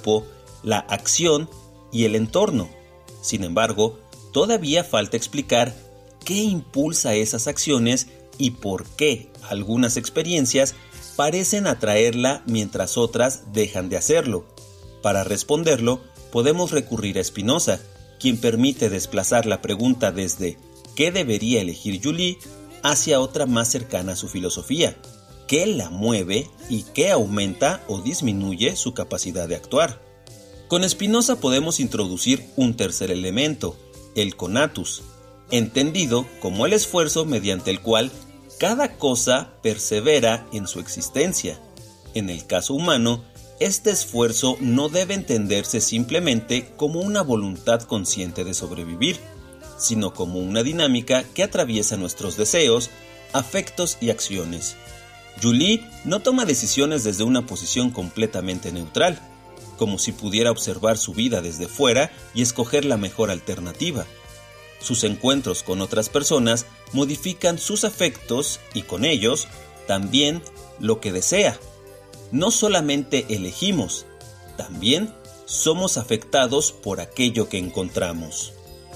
cuerpo, la acción y el entorno. Sin embargo, todavía falta explicar qué impulsa esas acciones y por qué algunas experiencias parecen atraerla mientras otras dejan de hacerlo. Para responderlo, podemos recurrir a Spinoza, quien permite desplazar la pregunta desde ¿qué debería elegir Julie? Hacia otra más cercana a su filosofía, ¿qué la mueve y qué aumenta o disminuye su capacidad de actuar? Con Spinoza podemos introducir un tercer elemento, el conatus, entendido como el esfuerzo mediante el cual cada cosa persevera en su existencia. En el caso humano, este esfuerzo no debe entenderse simplemente como una voluntad consciente de sobrevivir, sino como una dinámica que atraviesa nuestros deseos, afectos y acciones. Julie no toma decisiones desde una posición completamente neutral, como si pudiera observar su vida desde fuera y escoger la mejor alternativa. Sus encuentros con otras personas modifican sus afectos y con ellos también lo que desea. No solamente elegimos, también somos afectados por aquello que encontramos.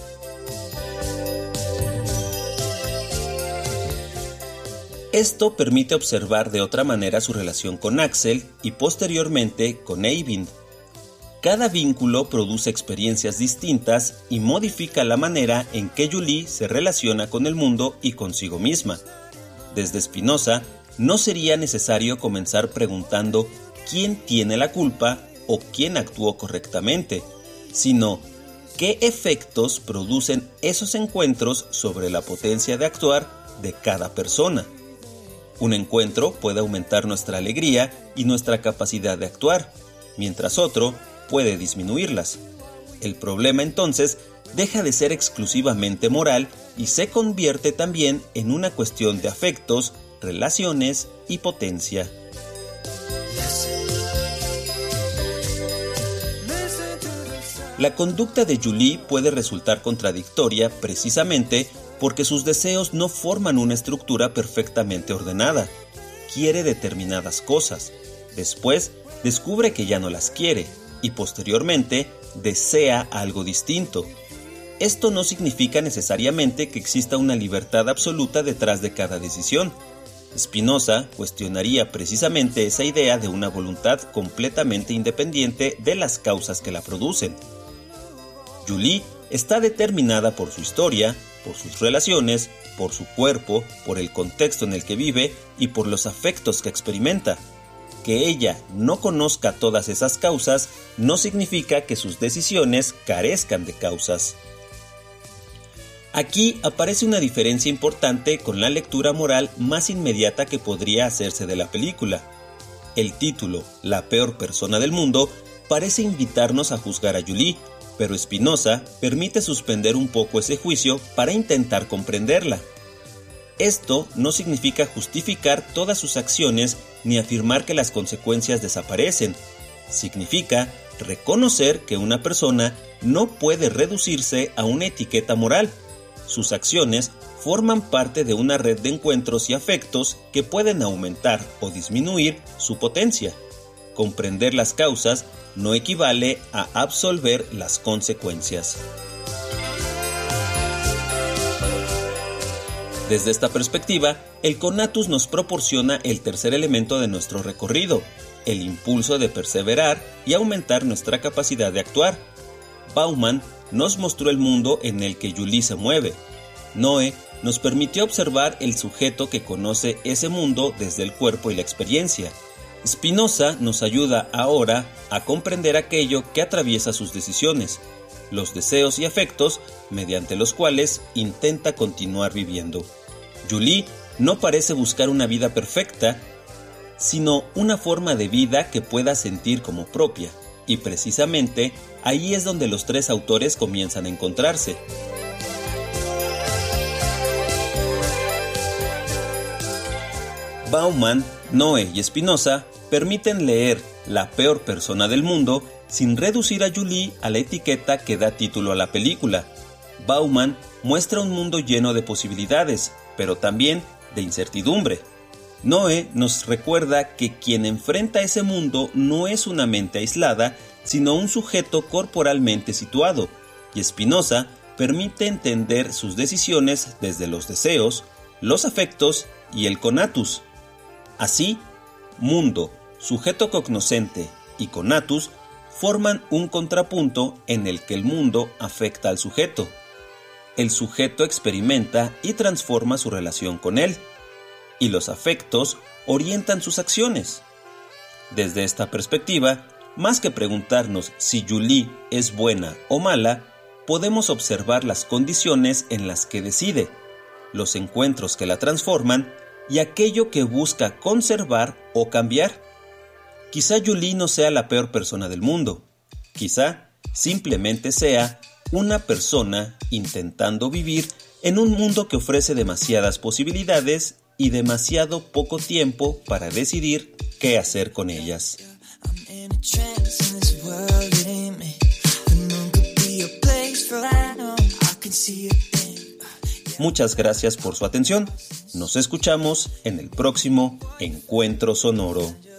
Esto permite observar de otra manera su relación con Axel y posteriormente con Eyvind. Cada vínculo produce experiencias distintas y modifica la manera en que Julie se relaciona con el mundo y consigo misma. Desde Spinoza, no sería necesario comenzar preguntando quién tiene la culpa o quién actuó correctamente, sino qué efectos producen esos encuentros sobre la potencia de actuar de cada persona. Un encuentro puede aumentar nuestra alegría y nuestra capacidad de actuar, mientras otro puede disminuirlas. El problema entonces deja de ser exclusivamente moral y se convierte también en una cuestión de afectos, relaciones y potencia. La conducta de Julie puede resultar contradictoria precisamente porque sus deseos no forman una estructura perfectamente ordenada. Quiere determinadas cosas, después descubre que ya no las quiere y posteriormente desea algo distinto. Esto no significa necesariamente que exista una libertad absoluta detrás de cada decisión. Spinoza cuestionaría precisamente esa idea de una voluntad completamente independiente de las causas que la producen. Julie está determinada por su historia, por sus relaciones, por su cuerpo, por el contexto en el que vive y por los afectos que experimenta. Que ella no conozca todas esas causas no significa que sus decisiones carezcan de causas. Aquí aparece una diferencia importante con la lectura moral más inmediata que podría hacerse de la película. El título, La peor persona del mundo, parece invitarnos a juzgar a Julie, pero Spinoza permite suspender un poco ese juicio para intentar comprenderla. Esto no significa justificar todas sus acciones ni afirmar que las consecuencias desaparecen. Significa reconocer que una persona no puede reducirse a una etiqueta moral. Sus acciones forman parte de una red de encuentros y afectos que pueden aumentar o disminuir su potencia. Comprender las causas no equivale a absolver las consecuencias. Desde esta perspectiva, el conatus nos proporciona el tercer elemento de nuestro recorrido, el impulso de perseverar y aumentar nuestra capacidad de actuar. Bauman nos mostró el mundo en el que Julie se mueve. Noé nos permitió observar el sujeto que conoce ese mundo desde el cuerpo y la experiencia. Spinoza nos ayuda ahora a comprender aquello que atraviesa sus decisiones, los deseos y afectos mediante los cuales intenta continuar viviendo. Julie no parece buscar una vida perfecta, sino una forma de vida que pueda sentir como propia, y precisamente ahí es donde los tres autores comienzan a encontrarse. Bauman, Noé y Spinoza permiten leer La peor persona del mundo sin reducir a Julie a la etiqueta que da título a la película. Bauman muestra un mundo lleno de posibilidades, pero también de incertidumbre. Noé nos recuerda que quien enfrenta ese mundo no es una mente aislada, sino un sujeto corporalmente situado, y Spinoza permite entender sus decisiones desde los deseos, los afectos y el conatus. Así, mundo, sujeto cognoscente y conatus forman un contrapunto en el que el mundo afecta al sujeto. El sujeto experimenta y transforma su relación con él, y los afectos orientan sus acciones. Desde esta perspectiva, más que preguntarnos si Julie es buena o mala, podemos observar las condiciones en las que decide, los encuentros que la transforman y aquello que busca conservar o cambiar. Quizá Julie no sea la peor persona del mundo, quizá simplemente sea una persona intentando vivir en un mundo que ofrece demasiadas posibilidades y demasiado poco tiempo para decidir qué hacer con ellas. Muchas gracias por su atención. Nos escuchamos en el próximo Encuentro Sonoro.